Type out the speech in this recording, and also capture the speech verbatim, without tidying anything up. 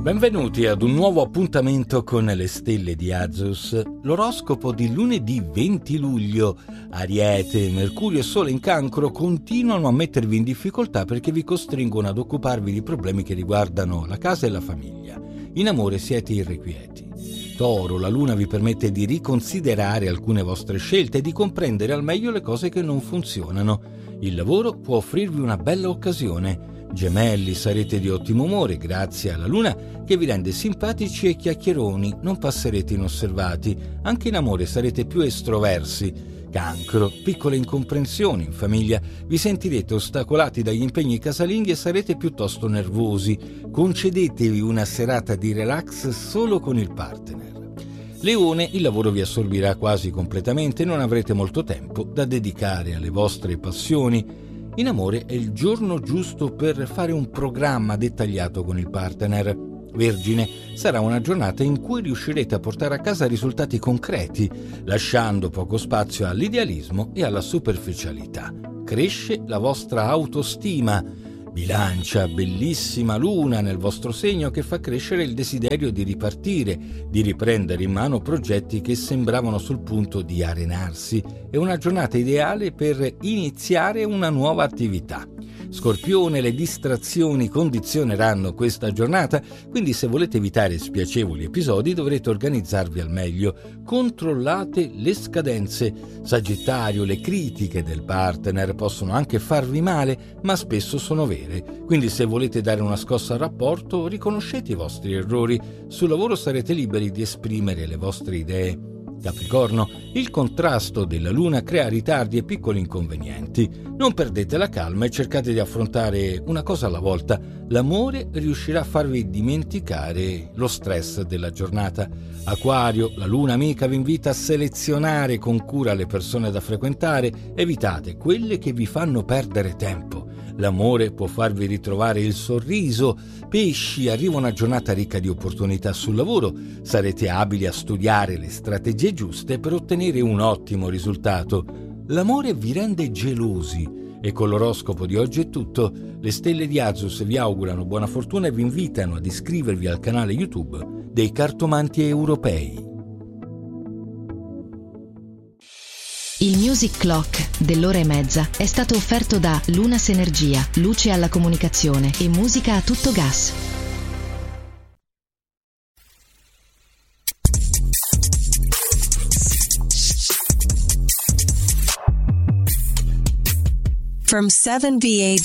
Benvenuti ad un nuovo appuntamento con le stelle di Azus, l'oroscopo di lunedì venti luglio. Ariete, Mercurio e Sole in Cancro continuano a mettervi in difficoltà perché vi costringono ad occuparvi di problemi che riguardano la casa e la famiglia. In amore siete irrequieti. Toro, la Luna vi permette di riconsiderare alcune vostre scelte e di comprendere al meglio le cose che non funzionano. Il lavoro può offrirvi una bella occasione. Gemelli, sarete di ottimo umore grazie alla Luna che vi rende simpatici e chiacchieroni, non passerete inosservati. Anche in amore sarete più estroversi. Cancro, piccole incomprensioni in famiglia, vi sentirete ostacolati dagli impegni casalinghi e sarete piuttosto nervosi. Concedetevi una serata di relax solo con il partner. Leone, il lavoro vi assorbirà quasi completamente e non avrete molto tempo da dedicare alle vostre passioni. In amore è il giorno giusto per fare un programma dettagliato con il partner. Vergine, sarà una giornata in cui riuscirete a portare a casa risultati concreti, lasciando poco spazio all'idealismo e alla superficialità. Cresce la vostra autostima. Bilancia, bellissima Luna nel vostro segno che fa crescere il desiderio di ripartire, di riprendere in mano progetti che sembravano sul punto di arenarsi. È una giornata ideale per iniziare una nuova attività. Scorpione, le distrazioni condizioneranno questa giornata, quindi se volete evitare spiacevoli episodi dovrete organizzarvi al meglio. Controllate le scadenze. Sagittario, le critiche del partner possono anche farvi male, ma spesso sono vere. Quindi se volete dare una scossa al rapporto, riconoscete i vostri errori. Sul lavoro sarete liberi di esprimere le vostre idee. Capricorno, il contrasto della Luna crea ritardi e piccoli inconvenienti. Non perdete la calma e cercate di affrontare una cosa alla volta. L'amore riuscirà a farvi dimenticare lo stress della giornata. Acquario, la Luna amica vi invita a selezionare con cura le persone da frequentare. Evitate quelle che vi fanno perdere tempo. L'amore può farvi ritrovare il sorriso. Pesci, arriva una giornata ricca di opportunità sul lavoro. Sarete abili a studiare le strategie giuste per ottenere un ottimo risultato. L'amore vi rende gelosi. E con l'oroscopo di oggi è tutto. Le stelle di Azus vi augurano buona fortuna e vi invitano ad iscrivervi al canale YouTube dei Cartomanti Europei. Il Music Clock dell'ora e mezza è stato offerto da Lunas Energia, luce alla comunicazione e musica a tutto gas. From seven V A